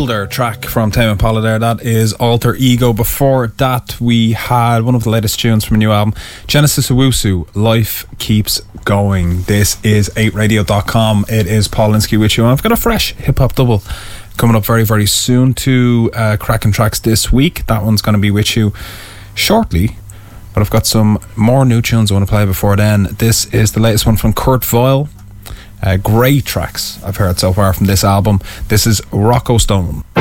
Older track from Tame Impala there. That is Alter Ego. Before that, we had one of the latest tunes from a new album, Genesis Owusu, Life Keeps Going. This is 8radio.com. It is Paul Linsky with you. And I've got a fresh hip-hop double coming up very, very soon. Two cracking tracks this week. That one's going to be with you shortly. But I've got some more new tunes I want to play before then. This is the latest one from Kurt Vile. Great tracks I've heard so far from this album. This is Rocco Stone.